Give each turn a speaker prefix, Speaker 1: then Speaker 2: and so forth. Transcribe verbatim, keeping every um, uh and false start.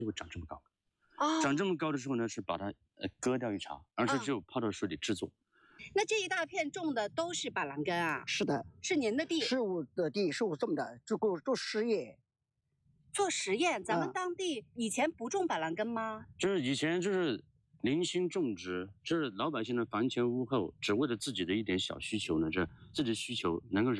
Speaker 1: 就会长这么高。
Speaker 2: 哦，
Speaker 1: 长这么高的时候呢，是把它呃割掉一茬，而是只有泡到水里制作。
Speaker 2: 嗯、那这一大片种的都是板蓝根啊？
Speaker 3: 是的，
Speaker 2: 是您的地？
Speaker 3: 是我的地，是我种的，做过做实验。
Speaker 2: 做实验，咱们当地以前不种板蓝根吗？
Speaker 1: 就是以前就是零星种植，就是老百姓的房前屋后，只为了自己的一点小需求呢，这自己需求能够燃。